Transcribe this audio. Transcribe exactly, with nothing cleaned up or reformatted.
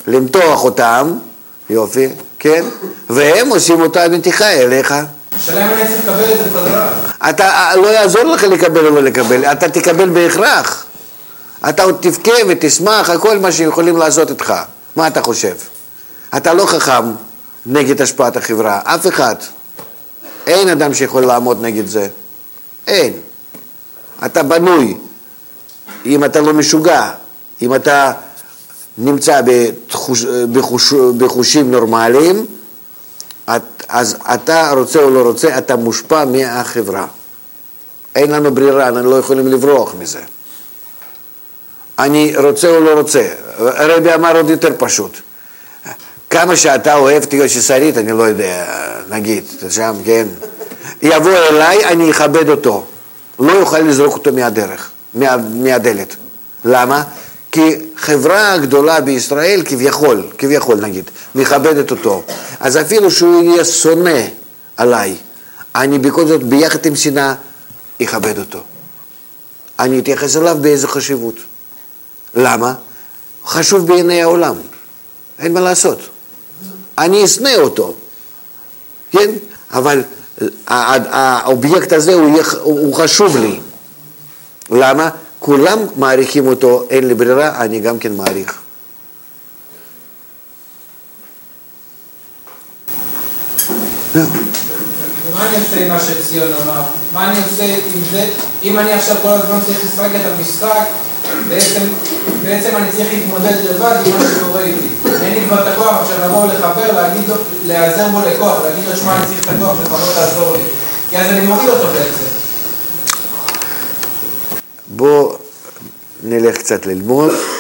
למתוח אותם, יופי, כן? והם עושים אותה מתיחה אליך. השאלה אם אני צריך לקבל את זה בחזרה. אתה, לא יעזור לך לקבל או לא לקבל, אתה תקבל בהכרח. אתה עוד תבכה ותשמח, הכל מה שיכולים לעשות איתך. מה אתה חושב? אתה לא חכם נגד השפעת החברה, אף אחד. אין אדם שיכול לעמוד נגד זה. אין. אתה בנוי. אם אתה לא משוגע, אם אתה נמצא בתחוש, בחוש, בחושים נורמליים, אז אתה רוצה או לא רוצה, אתה מושפע מהחברה. אין לנו ברירה, אנחנו לא יכולים לברוח מזה. אני רוצה או לא רוצה. הרבי אמר עוד יותר פשוט. כמה שאתה אוהב תהיה ששרית, אני לא יודע, נגיד, שם, כן. יבוא אליי, אני אכבד אותו. לא יוכל לזרוק אותו מהדרך, מה, מהדלת. למה? כי חברה גדולה בישראל, כביכול, כביכול נגיד, מכבדת אותו. אז אפילו שהוא יהיה שונא עליי, אני בכל זאת ביחד עם שנאה, אכבד אותו. אני אתייחס אליו באיזו חשיבות. למה? חשוב בעיני העולם. אין מה לעשות. אני אשנא אותו. כן? אבל האובייקט הזה הוא, הוא חשוב לי. למה? כולם מעריכים אותו, אין לי ברירה, אני גם כן מעריך. ומה אני עושה עם מה שציון אמר? מה אני עושה עם זה? אם אני עכשיו כל הזמן צריך לשחק את המשחק, בעצם, בעצם אני צריך להתמודד לבד עם מה שקורה איתי. אין לי כבר את הכוח עכשיו לבוא לחבר, להגיד לו, להיעזר בו לכוח, להגיד לו, שמה אני צריך את הכוח וחבר תעזור לי. כי אז אני מוריד אותו בעצם. בוא נלך קצת ללמוד.